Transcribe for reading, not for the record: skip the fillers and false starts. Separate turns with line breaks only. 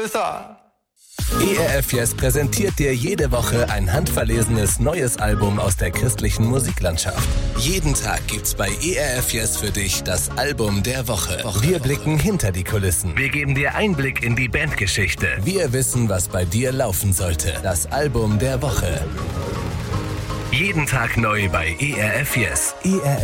ERF Yes präsentiert dir jede Woche ein handverlesenes neues Album aus der christlichen Musiklandschaft. Jeden Tag gibt's bei ERF Yes für dich das Album der Woche. Wir blicken hinter die Kulissen. Wir geben dir Einblick in die Bandgeschichte. Wir wissen, was bei dir laufen sollte. Das Album der Woche. Jeden Tag neu bei ERF Yes.